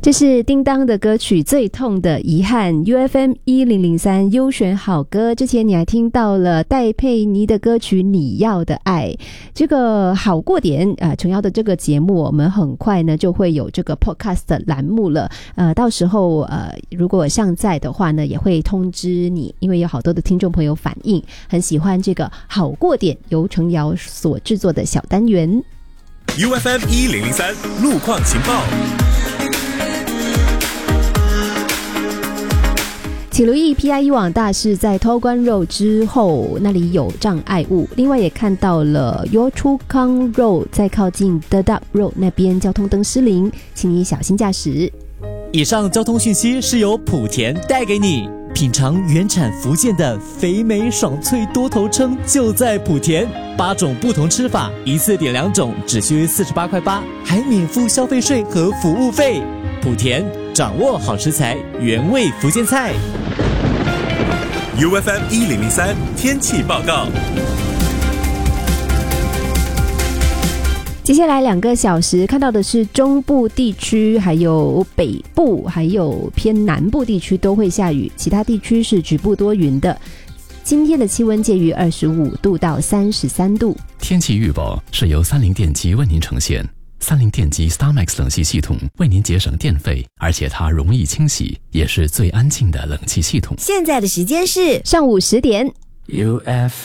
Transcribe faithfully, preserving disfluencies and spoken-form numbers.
这是叮当的歌曲《最痛的遗憾》 U F M 一零零三优选好歌。之前你还听到了戴佩妮的歌曲《你要的爱》。这个好过点呃，琼瑶的这个节目我们很快呢就会有这个 podcast 的栏目了，呃，到时候呃如果上载的话呢也会通知你，因为有好多的听众朋友反映很喜欢这个好过点由琼瑶所制作的小单元。 U F M 一零零三路况情报。 请留意 P I 一网大是在托关 Road 之后那里有障碍物，另外也看到了 Yio Chu Kang Road 在靠近 Dedap Road 那边交通灯失灵，请你小心驾驶。 以上交通讯息是由莆田带给你，品尝原产福建的肥美爽脆多头称就在莆田，八种不同吃法，一次点两种只需四十八块八，还免付消费税和服务费。莆田掌握好食材，原味福建菜。 U F M 一零零三天气报告。 接下来两个小时看到的是中部地区还有北部还有偏南部地区都会下雨，其他地区是局部多云的。今天的气温介于二十五度到三十三度。 天气预报是由三菱电机为您呈现。三菱电机 StarMax 冷气系统为您节省电费，而且它容易清洗，也是最安静的冷气系统。 现在的时间是上午十点。 U F